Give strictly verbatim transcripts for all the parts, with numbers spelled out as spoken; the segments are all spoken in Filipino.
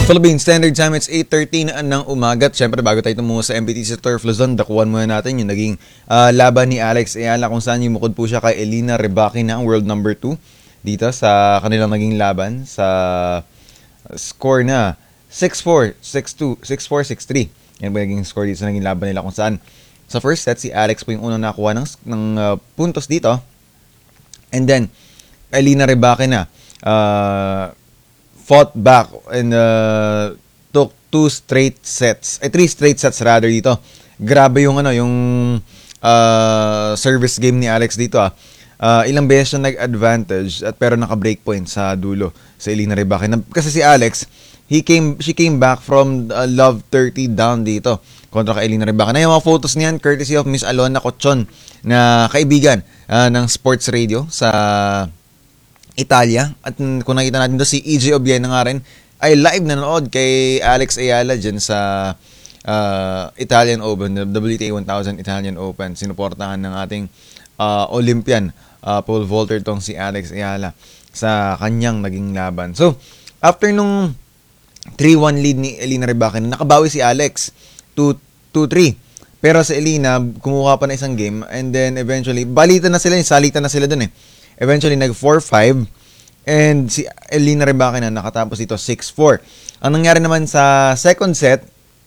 Philippine Standard Time, it's eight thirteen ng umaga. Siyempre, bago tayo tumungo sa M P T C Turf Luzon, dakuan muna natin yung naging uh, laban ni Alex Ayala kung saan yumukod po siya kay Elina Rebakina, ang world number two dito sa kanilang naging laban sa score na six four, six two, six four, six three. Yan po naging score dito sa naging laban nila kung saan sa first set si Alex po yung unang nakuha ng, ng uh, puntos dito. And then, Elina Rebakina uh, fought back and uh, took two straight sets, eh three straight sets rather dito. Grabe yung ano, yung uh, service game ni Alex dito ah. Uh, ilang beses siya nag-advantage at pero naka-break point sa dulo sa Elina Rebakina. Kasi si Alex, he came she came back from uh, love thirty down dito kontra kay Elina Rebakina. Yung mga photos niyan courtesy of Miss Alona Cochon na kaibigan uh, ng Sports Radio sa Italia. At kung nakita natin doon, si E J Obiena nga rin ay live nanood kay Alex Ayala dyan sa uh, Italian Open, the W T A one thousand Italian Open. Sinuportahan ng ating uh, Olympian uh, pole vaulter tong si Alex Ayala sa kanyang naging laban. So, after nung three one lead ni Elina Rebakina, nakabawi si Alex two three. Pero si Elina, kumuha pa na isang game and then eventually, balitan na sila, salitan na sila dun eh. Eventually, nag four five and si Elina Rebakina nakatapos dito six four. Ang nangyari naman sa second set,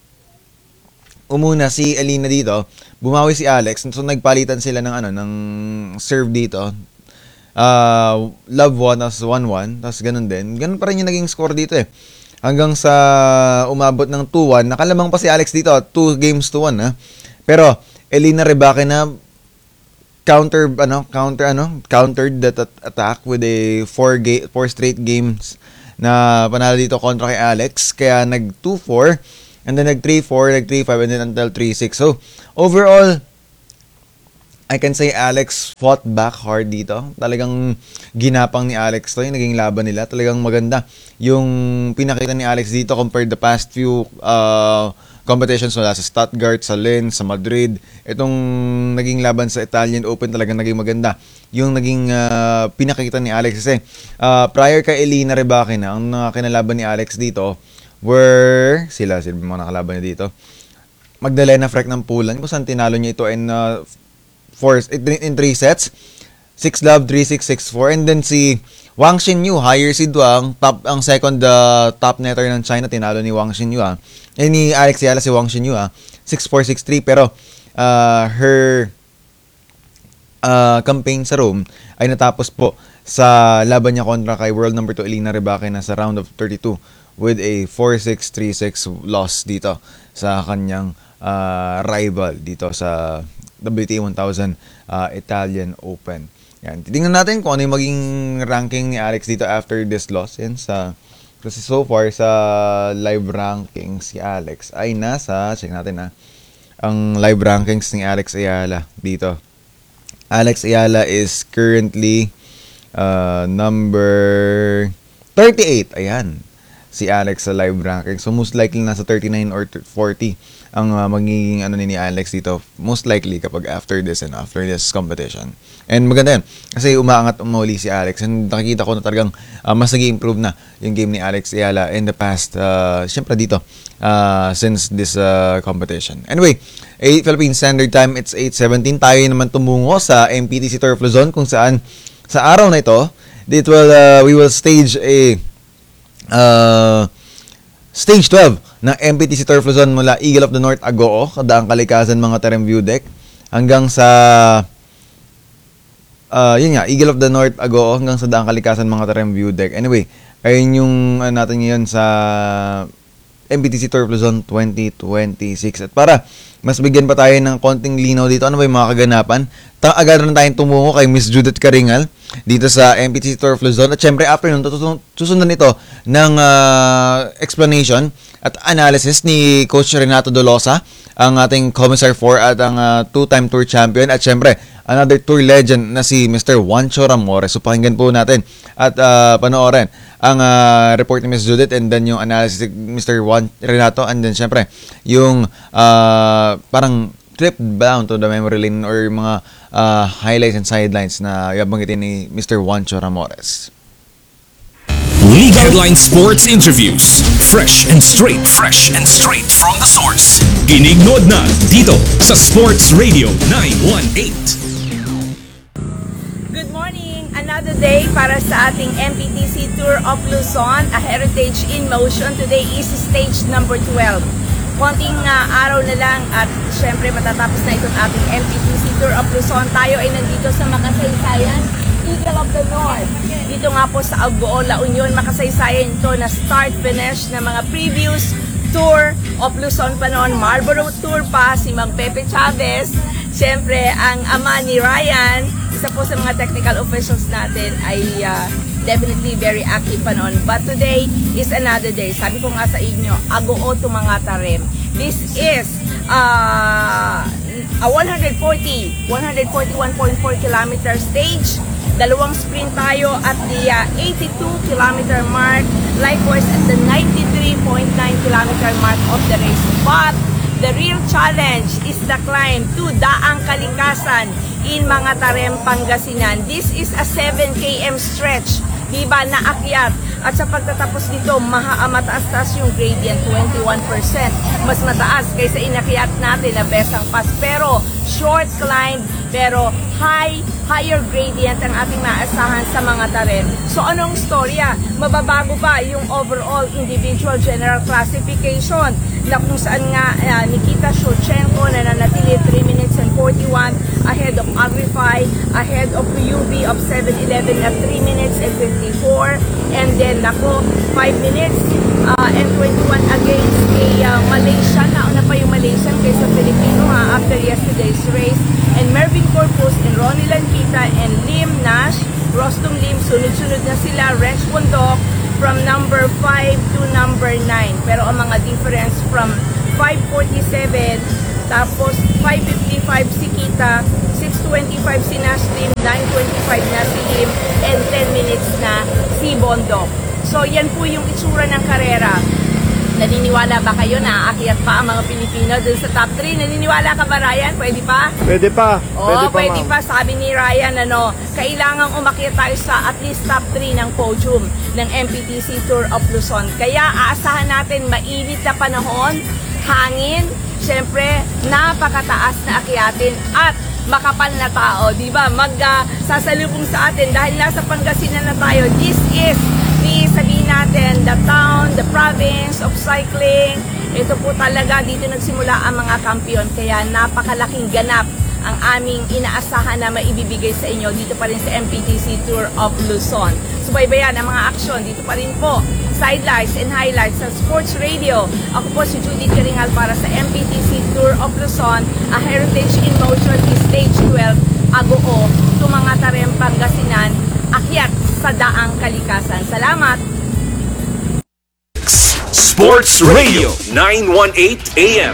umuna si Elina dito, bumawi si Alex, so nagpalitan sila ng ano ng serve dito. Uh, love one, tapos one one, tapos ganun din. Ganun pa rin yung naging score dito eh. Hanggang sa umabot ng two one, nakalamang pa si Alex dito, two games to one ha. Pero Elina Rebakina counter ano counter ano countered that attack with a four ga- four straight games na panalo dito kontra kay Alex, kaya nag two four and then nag three four, nag three five and then until three six. So overall, I can say Alex fought back hard dito. Talagang ginapang ni Alex to yung naging laban nila. Talagang maganda yung pinakita ni Alex dito compared the past few uh, competitions mula sa Stuttgart, sa Linz, sa Madrid. Itong naging laban sa Italian Open talagang naging maganda. Yung naging uh, pinakita ni Alex kasi uh, prior kay Elina Rebakina, ang uh, kinalaban ni Alex dito were sila, sila mga nakalaban niya dito. Magdalena Freck ng Pulan kung saan tinalo niya ito in uh, four, in three sets. six love, three six, six four. And then si Wang Xinyu, higher seed Wang, top, ang second uh, top netter ng China, tinalo ni Wang Xinyu ah. Eh, ni Alex Ayala si Wang Xinyu ah, six four, six three. Pero uh, her uh, campaign sa Rome ay natapos po sa laban niya kontra kay world number two Elina Rebakina sa round of thirty-two with a four six, three six loss dito sa kanyang uh, rival dito sa W T A one thousand uh, Italian Open. Yan. Titingnan natin kung ano yung maging ranking ni Alex dito after this loss. Yan sa, kasi so far sa live rankings si Alex ay nasa, check natin ha, ang live rankings ni Alex Ayala dito. Alex Ayala is currently uh, number thirty-eight. Ayan. Si Alex sa live ranking. So most likely nasa thirty-nine or forty ang uh, magiging ano ni Alex dito, most likely kapag after this and after this competition. And maganda yan kasi umaangat umuli si Alex and nakikita ko na talagang uh, mas nag-i-improve na yung game ni Alex Ayala in the past uh, syempre dito uh, since this uh, competition. Anyway, eight Philippine Standard Time, it's eight seventeen. Tayo naman tumungo sa M P T C Turf Luzon kung saan sa araw na ito it will, uh, we will stage a uh, Stage twelve ng M P T C Turf Luzon mula Eagle of the North Agoo, Kadaang Kalikasan mga Terem View Deck, hanggang sa uh, yun nga, Eagle of the North Agoo hanggang sa Daang Kalikasan mga Terem View Deck. Anyway, ayun yung uh, natin ngayon sa M P T C Turf Luzon twenty twenty-six. At para mas bigyan pa tayo ng konting linaw dito, ano ba yung mga kaganapan? Ta- agad na tayong tumungo kay Miss Judith Karingal dito sa M P T C Turf Luzon. At syempre, after nun, susundan ito ng uh, explanation at analysis ni Coach Renato Dolosa, ang ating Commissar four at ang uh, two-time Tour Champion. At syempre, another Tour legend na si Mister Juancho Ramores. So, pakinggan po natin at uh, panoorin ang uh, report ni Miss Judith and then yung analysis ni Mister Juan Renato and then syempre, yung uh, parang trip down to the memory lane or mga uh, highlights and sidelines na yabanggitin ni Mister Juancho Ramores. League Headline Sports Interviews Fresh and straight. Fresh and straight from the source. Ginignood na dito sa Sports Radio nine one eight. Good morning! Another day para sa ating M P T C Tour of Luzon, a heritage in motion. Today is stage number twelve. Konting uh, araw na lang at syempre matatapos na itong ating M P T C Tour of Luzon. Tayo ay nandito sa makasaysayan, Eagle of the North. Dito nga po sa Agoo, La Union, makasaysayan ito na start-finish na mga previous tour of Luzon pa noon. Marlboro Tour pa, si Mang Pepe Chavez. Siyempre, ang ama ni Ryan, isa po sa mga technical officials natin ay uh, definitely very active pa noon. But today is another day. Sabi ko nga sa inyo, Agoo to mga tarim. This is uh, a one forty, one forty-one point four kilometer stage. Dalawang sprint tayo at the uh, eighty-two kilometer mark. Likewise at the ninety-three point nine kilometer mark of the race. But the real challenge is the climb to Daang Kalikasan in Mga Tarem, Pangasinan. This is a seven kilometer stretch, diba, na akyat. At sa pagtatapos nito, maha, mataas-taas yung gradient, twenty-one percent. Mas mataas kaysa inakyat natin na Besang Pass. Pero short climb, pero high, higher gradient ang ating naasahan sa Mga Tarem. So anong storya? Mababago ba yung overall individual general classification na kung saan nga uh, Nikita Shurchenko na nanatili three minutes and forty-one ahead of Agrify, ahead of U B of seven eleven at three minutes and fifty-four, and then ako five minutes uh, and twenty-one against a uh, Malaysian. Nauna pa yung Malaysian kaysa Filipino ha, after yesterday's race. And Mervin Corpus and Ronnie Lankita and Lim Nash, Rostom Lim, sunod-sunod na sila. Rex Bundok from number five to number nine. Pero ang mga difference from five forty-seven, tapos five fifty-five si Kita, six twenty-five si Nash Lim, nine twenty-five na si Lim, and ten minutes na si Bondok. So yan po yung itsura ng karera. Naniniwala ba kayo na aakyat pa ang mga Pilipino dun sa top three? Naniniwala ka ba, Ryan? Pwede pa? Pwede pa. Oo, pwede pa, pwede pa. Sabi ni Ryan, ano, kailangang umakyat tayo sa at least top three ng podium ng M P T C Tour of Luzon. Kaya aasahan natin mainit na panahon, hangin, syempre, napakataas na akyatin at makapal na tao, di ba? Mag-sasalubong uh, sa atin dahil nasa Pangasinan na tayo. This is sabihin natin, the town, the province of cycling. Ito po talaga, dito nagsimula ang mga kampiyon. Kaya napakalaking ganap ang aming inaasahan na maibibigay sa inyo dito pa rin sa M P T C Tour of Luzon. Subaybayan ang mga aksyon dito pa rin po. Sidelights and highlights sa Sports Radio. Ako po si Judith Karingal para sa M P T C Tour of Luzon, a heritage in motion is stage twelve, Agoo, to Mga Tarem, Pangasinan, akyat sa Daang Kalikasan. Salamat! Sports Radio nine one eight A M.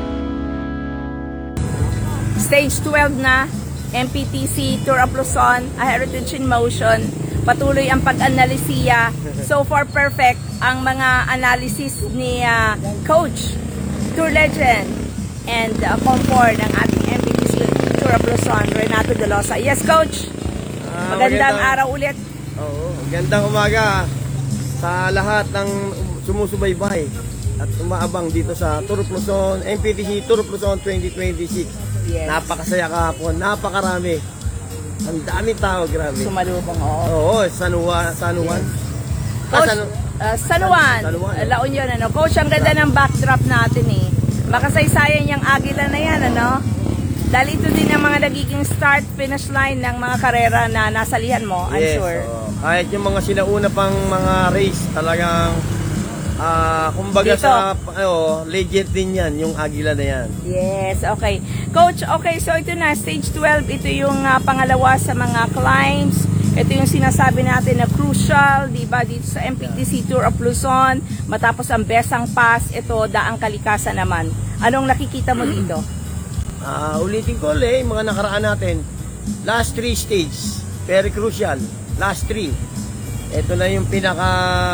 Stage twelve na, M P T C Tour of Luzon, a heritage in motion. Patuloy ang pag-analisiya. So far perfect ang mga analysis ni uh, Coach, Tour Legend, and uh, comfort ng ating M P T C Tour of Luzon, Renato De Losa. Yes, Coach! Ah, Magandang magandang araw ulit. Oo, magandang umaga sa lahat ng sumusubaybay at umaabang dito sa Tour of Luzon, M P T C Tour of Luzon twenty twenty-six. Yes. Napakasaya kahapon, napakarami. Ang daming tao, grabe. Sumalubong, oo. Oo, San Juan, San Juan. Coach, Ah, San, uh, San Juan, San Juan. La Union, ano? Coach, ang ganda ng backdrop natin eh. Makasaysayan yung agila na yan, ano? Dahil ito din ang mga nagiging start, finish line ng mga karera na nasalihan mo, I'm yes, sure. oo. Kahit yung mga sinauna pang mga race, talagang ah, kumbaga Dito. sa oh, legit din yan, yung agila na yan. Yes, okay. Coach, okay, so ito na, stage twelve, ito yung uh, pangalawa sa mga climbs. Ito yung sinasabi natin na crucial, di ba, dito sa M P T C Tour of Luzon. Matapos ang Besang Pass, ito, Daang Kalikasan naman. Anong nakikita mo dito? Ah, ulitin ko ulit, mga nakaraan natin. Last three stage, very crucial. Last three. Ito na yung pinaka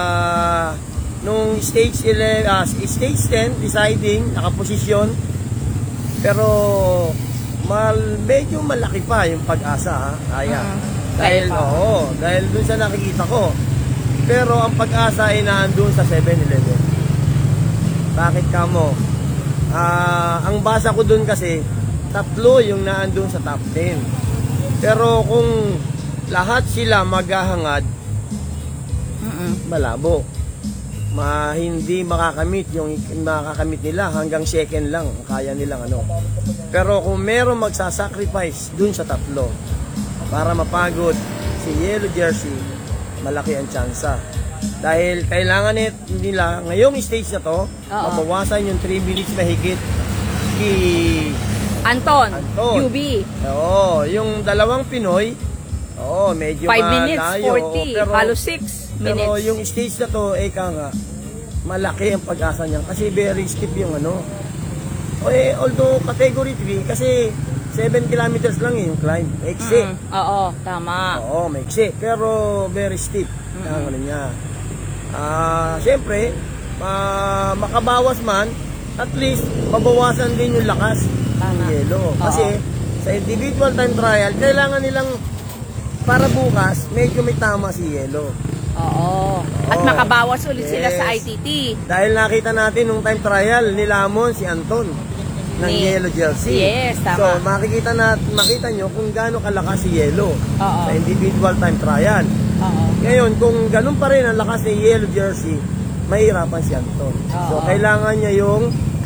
nung stage eleven, uh, stage ten, deciding, nakaposisyon. Pero mal, medyo malaki pa yung pag-asa, ha? Kaya. Uh-huh. Dahil, Kaya pa. oo, dahil dun sa nakikita ko. Pero ang pag-asa ay naandun sa seven eleven. Bakit kamo? Ah, ang basa ko dun kasi, tatlo yung naandun sa top ten. Pero kung lahat sila maghahangad, malabo. Ma, hindi makakamit yung makakamit nila hanggang second lang kaya nilang ano. Pero kung meron magsasacrifice dun sa tatlo para mapagod si Yellow Jersey, malaki ang tsansa. Dahil kailangan nila ngayong stage na to, mabawasan yung three minutes mahigit kay Anton, Anton. U B. Oo, yung dalawang Pinoy, oo, medyo five minutes, malayo. forty, Pero, halos six pero minutes. yung stage na to, eh ka nga, malaki ang pag-asa niya. Kasi very steep yung ano. O eh, although category three, kasi seven kilometers lang yung climb. Maiksi. Mm, oo, tama. Oo, maiksi. Pero very steep. Mm-hmm. Ang ano niya. Ah, siyempre, ah, makabawas man, at least, mabawasan din yung lakas ng yelo. Kasi, sa individual time trial, kailangan nilang, para bukas, medyo may tama si yelo. Oo. At Oo. makabawas ulit Yes. sila sa I T T. Dahil nakita natin nung time trial, nilamon si Anton ng Ni- Yellow Jersey. Yes, tama. So, makikita na, makita nyo kung gaano kalakas si Yellow Oo. sa individual time trial. Oo. Ngayon, kung ganun pa rin ang lakas ni Yellow Jersey, mahirapan si Anton. So, Oo. kailangan niya yung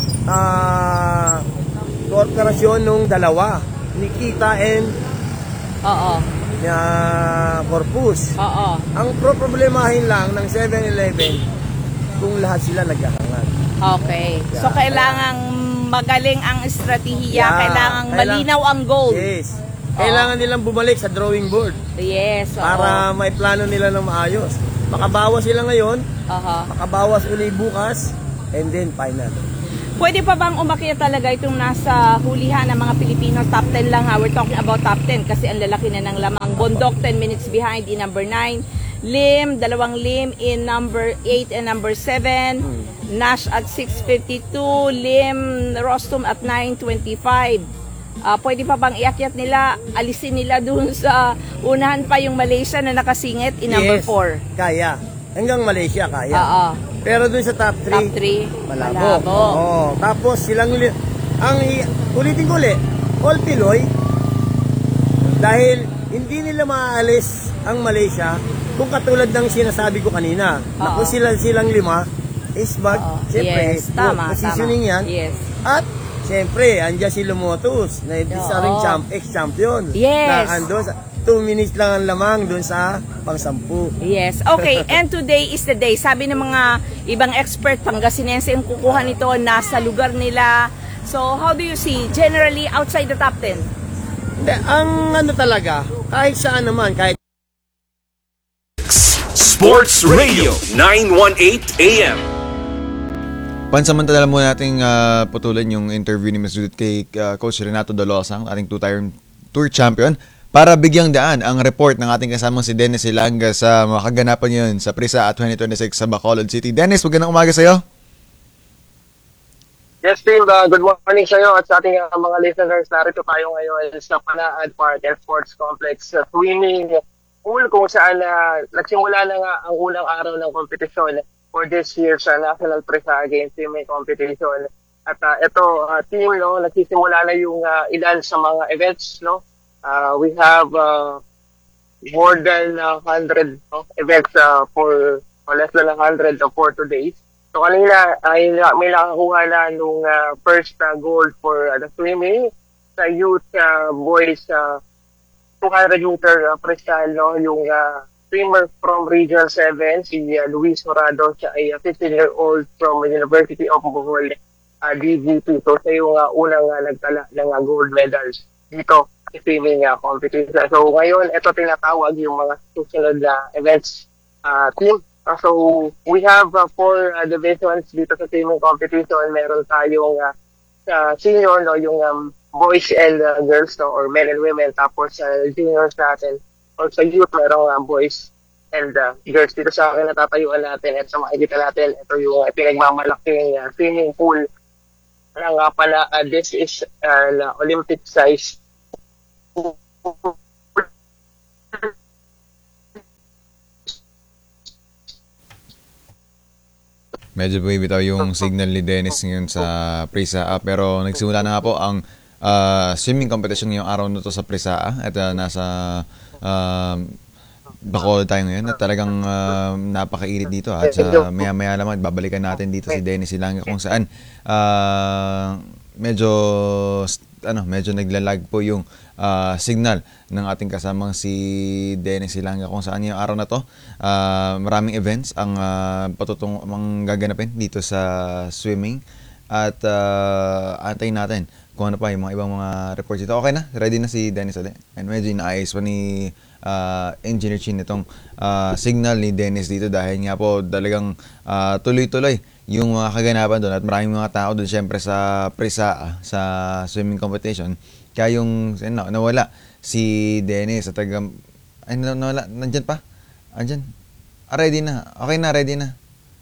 ah kooperasyon nung dalawa, Nikita and Oo. uh, Corpus. Oo. Ang pro-problemahin lang ng seven eleven kung lahat sila naghahangad. Okay. So, Yeah. kailangang magaling ang estratehiya. Yeah. Kailangang Kailang- malinaw ang goal. Yes. Kailangan nilang bumalik sa drawing board Yes. Oo. para may plano nila ng maayos. Makabawas sila ngayon, Aha. makabawas uli bukas, and then final. Pwede pa bang umakyat talaga itong nasa hulihan ng mga Pilipino? Top ten lang ha. We're talking about top ten kasi ang lalaki na ng lamang. Bondok, ten minutes behind in number nine. Lim, dalawang Lim in number eight and number seven. Nash at six fifty-two. Lim, Rostum at nine twenty-five. Ah, pwede pa bang iakyat nila, alisin nila dun sa unahan pa yung Malaysia na nakasingit in number Yes, four? kaya. Hanggang Malaysia kaya. Oo. Pero dun sa top three, Top three, malabo. malabo. Oo. Tapos silang uli- ang i- ulitin ko ulit, all Pinoy, dahil hindi nila maaalis ang Malaysia kung katulad ng sinasabi ko kanina. Na Oo. kung sila silang lima, is mag, Oo. siyempre, Yes, tama, positioning tama. yan. Yes. At, siyempre, andyan si Lumotus, na isa ring Oo. champ, ex-champion. Yes. Na andun sa, two minutes lang ang lamang dun sa pang-sampu. Yes. Okay. And today is the day. Sabi ng mga ibang expert, Pangasinense yung kukuha nito, nasa lugar nila. So, how do you see generally outside the top ten? Hindi, ang ano talaga, kahit saan naman, kahit Sports Radio nine eighteen A M. Pansamantala muna nating uh, putulan yung interview ni Miz Judith kay uh, Coach Renato Dolosang, ating two-time tour champion, para bigyang daan ang report ng ating kasamang si Dennis Ilanga sa mga kaganapan yun sa Prisa at twenty twenty-six sa Bacolod City. Dennis, magandang umaga sa'yo. Yes, Steve. Uh, good morning sa iyo at sa ating uh, mga listeners. Narito tayo ngayon sa Panaad Park and Sports Complex uh, swimming pool kung saan uh, nagsimula na nga ang unang araw ng kompetisyon for this year's uh, National Prisa Games Swimming Competition. At uh, ito, uh, team, no, nagsisimula na yung uh, ilan sa mga events, no? Uh, we have uh, more than uh, one hundred no, events uh, for or less than one hundred uh, for two days. So kanina ay may nakakuha na nung uh, first uh, gold for uh, the swimming sa youth uh, boys uh, two hundred meter uh, freestyle, no, yung uh, swimmer from Region seven, si uh, Luis Horado, siya ay uh, fifteen year old from University of Bohol, uh, D G P. So siya yung uh, unang uh, nagtala ng uh, gold medals dito sa swimming uh, competition. So ngayon, ito tinatawag yung mga susunod na events uh, team. Uh, so we have uh, four uh, divisions dito sa swimming competition. Meron tayong uh, uh, senior, no, yung um, boys and uh, girls, no, or men and women. Tapos uh, juniors natin. Or sa youth, merong uh, boys and uh, girls. Dito sa akin natatayuan natin at sa makikita natin, ito yung uh, pinagmamalaking uh, swimming pool. Kaya nga pala, uh, this is uh, na Olympic size. Medyo bumibitaw yung signal ni Dennis ngayon sa Prisaa, pero nagsimula na nga po ang ah, swimming competition ngayong araw na to sa Prisaa at ah, nasa um, Bacolod tayo ngayon at talagang ah, napakainit dito at sa maya-maya naman babalikan natin dito si Dennis Silanga kung saan ah, medyo ano medyo naglalag po yung ah, signal ng ating kasamang si Dennis Silanga kung saan yung araw na to ah, maraming events ang uh, patutong ang gaganapin dito sa swimming at ah, antayin natin kung ano pa yung mga ibang mga reports dito. Okay na, ready na si Dennis ulit. And medyo inaayos pa ni ah, Engineer Chin itong ah, signal ni Dennis dito dahil nga po talagang ah, tuloy-tuloy yung mga kaganapan doon at maraming mga tao doon syempre sa Prisaa sa swimming competition. Kaya yung na, nawala si Dennis at taga ay na- nawala nandiyan pa. Andiyan. Ah, ready na. Okay na, ready na.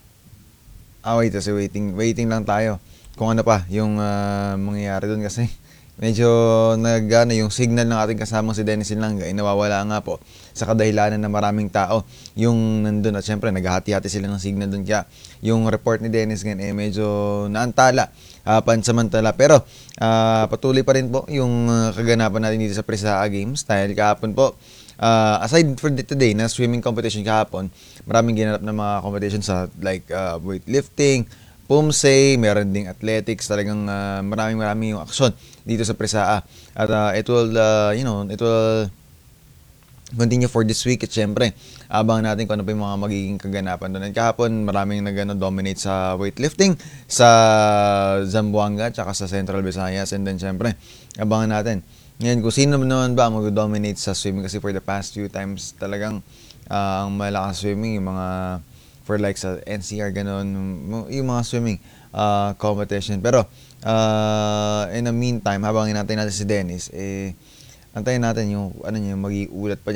Ah, wait, kasi waiting, waiting lang tayo kung ano pa yung ah, mangyayari doon kasi medyo nagana yung signal ng ating kasamang si Dennis Silanga ay nawawala nga po sa kadahilanan na maraming tao yung nandun at syempre naghahati-hati sila ng signal doon kaya yung report ni Dennis ngayon eh medyo naantala ah, pansamantala pero ah, patuloy pa rin po yung ah, kaganapan natin dito sa Prisaa Games dahil kahapon po Uh, aside for today na swimming competition kahapon, maraming ginanap na mga competition sa like uh, weightlifting, pumsay, meron ding athletics, talagang uh, maraming maraming yung aksyon dito sa Prisaa. At uh, it will, uh, you know, it will continue for this week at syempre, abangan natin kung ano pa yung mga magiging kaganapan doon. At kahapon, maraming nag-dominate sa weightlifting, sa Zamboanga, tsaka sa Central Visayas, and then syempre, abangan natin. Ngayon, kung sino naman ba mag-dominate sa swimming kasi for the past few times talagang uh, ang malakas swimming, yung mga for like sa N C R, ganun, yung mga swimming uh, competition. Pero, uh, in the meantime, habang hinantayin natin si Dennis, eh, antayin natin yung, ano niya, mag-iulat pa